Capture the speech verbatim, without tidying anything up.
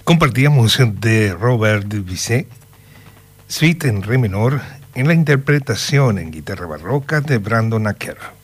Compartíamos de Robert Bizet, Suite en Re menor, en la interpretación en guitarra barroca de Brandon Acker.